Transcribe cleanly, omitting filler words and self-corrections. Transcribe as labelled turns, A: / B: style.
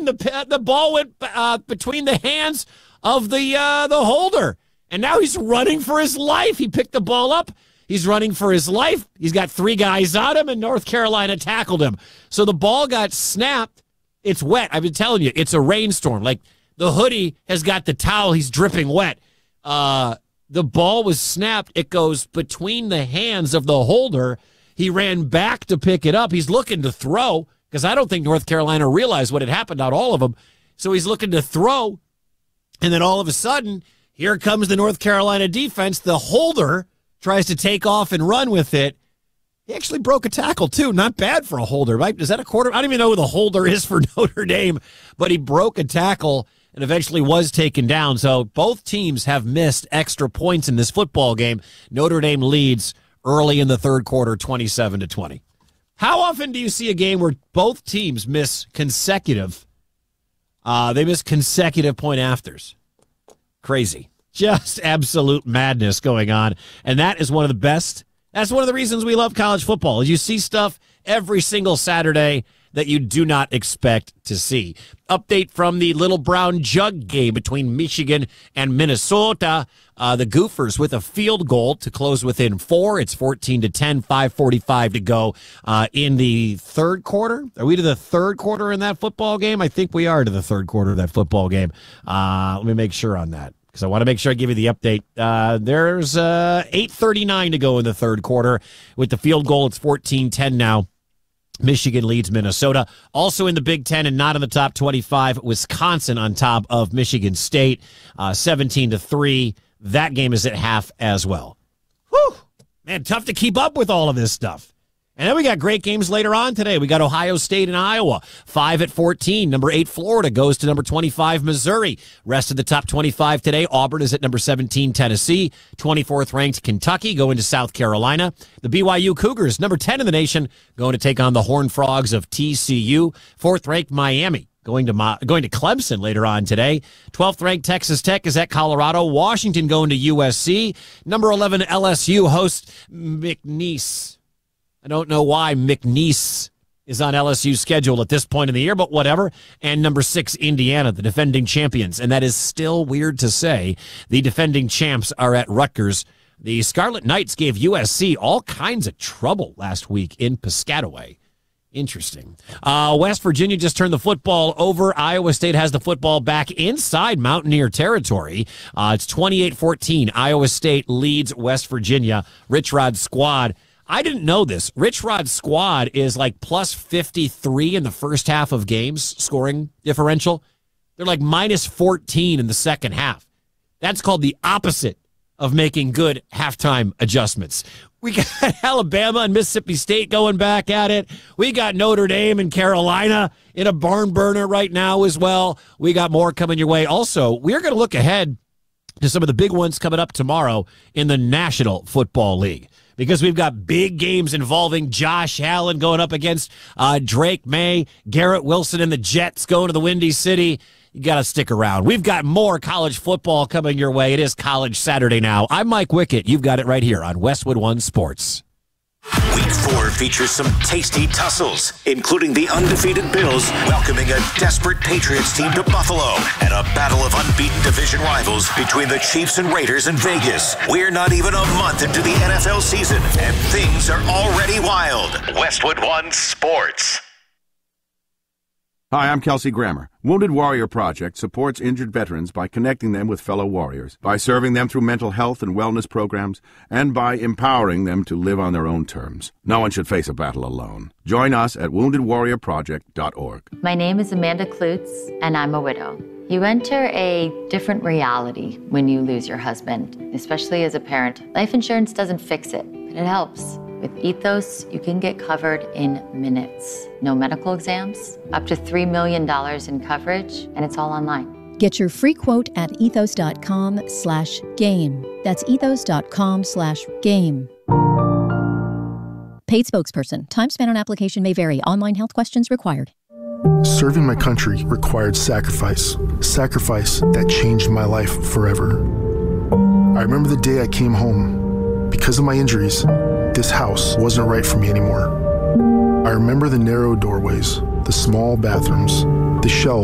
A: the ball went between the hands of the holder. And now he's running for his life. He picked the ball up. He's running for his life. He's got 3 guys on him, and North Carolina tackled him. So the ball got snapped. It's wet. I've been telling you, it's a rainstorm. Like, the hoodie has got the towel. He's dripping wet. The ball was snapped. It goes between the hands of the holder. He ran back to pick it up. He's looking to throw because I don't think North Carolina realized what had happened, not all of them. So he's looking to throw, and then all of a sudden, here comes the North Carolina defense. The holder tries to take off and run with it. He actually broke a tackle, too. Not bad for a holder, right? Is that a quarter? I don't even know who the holder is for Notre Dame, but he broke a tackle and eventually was taken down. So both teams have missed extra points in this football game. Notre Dame leads early in the third quarter, 27-20. How often do you see a game where both teams miss consecutive? They miss consecutive point afters. Crazy. Just absolute madness going on. And that is one of the best. That's one of the reasons we love college football. Is you see stuff every single Saturday that you do not expect to see. Update from the Little Brown Jug game between Michigan and Minnesota. The Gophers with a field goal to close within 4. It's 14-10, 5:45 to go in the third quarter. Are we to the third quarter in that football game? I think we are to the third quarter of that football game. Let me make sure on that, because I want to make sure I give you the update. There's 8:39 to go in the third quarter. With the field goal, it's 14-10 now. Michigan leads Minnesota. Also in the Big Ten and not in the top 25, Wisconsin on top of Michigan State, 17-3. That game is at half as well. Whew. Man, tough to keep up with all of this stuff. And then we got great games later on today. We got Ohio State and Iowa, 5 at 14. Number 8, Florida, goes to number 25, Missouri. Rest of the top 25 today, Auburn is at number 17, Tennessee. 24th ranked Kentucky going to South Carolina. The BYU Cougars, number 10 in the nation, going to take on the Horned Frogs of TCU. 4th ranked Miami, going to Clemson later on today. 12th ranked Texas Tech is at Colorado. Washington going to USC. Number 11, LSU hosts McNeese. I don't know why McNeese is on LSU's schedule at this point in the year, but whatever. And number 6, Indiana, the defending champions. And that is still weird to say. The defending champs are at Rutgers. The Scarlet Knights gave USC all kinds of trouble last week in Piscataway. Interesting. West Virginia just turned the football over. Iowa State has the football back inside Mountaineer territory. It's 28-14. Iowa State leads West Virginia. Rich Rod's squad. I didn't know this. Rich Rod's squad is like plus 53 in the first half of games, scoring differential. They're like minus 14 in the second half. That's called the opposite of making good halftime adjustments. We got Alabama and Mississippi State going back at it. We got Notre Dame and Carolina in a barn burner right now as well. We got more coming your way. Also, we're going to look ahead to some of the big ones coming up tomorrow in the National Football League, because we've got big games involving Josh Allen going up against Drake May, Garrett Wilson and the Jets going to the Windy City. You got to stick around. We've got more college football coming your way. It is College Saturday now. I'm Mike Wickett. You've got it right here on Westwood One Sports.
B: Week 4 features some tasty tussles, including the undefeated Bills welcoming a desperate Patriots team to Buffalo and a battle of unbeaten division rivals between the Chiefs and Raiders in Vegas. We're not even a month into the NFL season, and things are already wild. Westwood One Sports.
C: Hi, I'm Kelsey Grammer. Wounded Warrior Project supports injured veterans by connecting them with fellow warriors, by serving them through mental health and wellness programs, and by empowering them to live on their own terms. No one should face a battle alone. Join us at woundedwarriorproject.org.
D: My name is Amanda Klutz, and I'm a widow. You enter a different reality when you lose your husband, especially as a parent. Life insurance doesn't fix it, but it helps. With Ethos, you can get covered in minutes. No medical exams, up to $3 million in coverage, and it's all online.
E: Get your free quote at ethos.com/game. That's ethos.com/game. Paid spokesperson. Time spent on application may vary. Online health questions required.
F: Serving my country required sacrifice. Sacrifice that changed my life forever. I remember the day I came home. Because of my injuries, this house wasn't right for me anymore. I remember the narrow doorways, the small bathrooms, the shelves